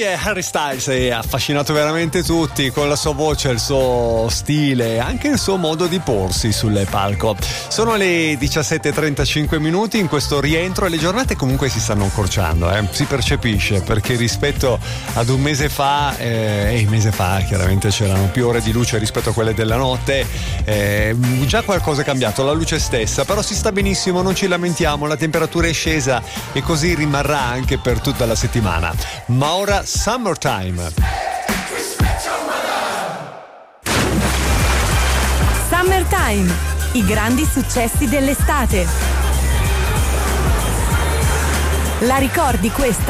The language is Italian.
è Harry Styles e ha affascinato veramente tutti con la sua voce, il suo stile, anche il suo modo di porsi sul palco. Sono le 17:35 minuti in questo rientro e le giornate comunque si stanno accorciando, si percepisce, perché rispetto ad un mese fa, e il mese fa chiaramente c'erano più ore di luce rispetto a quelle della notte, già qualcosa è cambiato, la luce stessa, però si sta benissimo, non ci lamentiamo, la temperatura è scesa e così rimarrà anche per tutta la settimana. Ma ora Summertime. Summertime, i grandi successi dell'estate. La ricordi questa?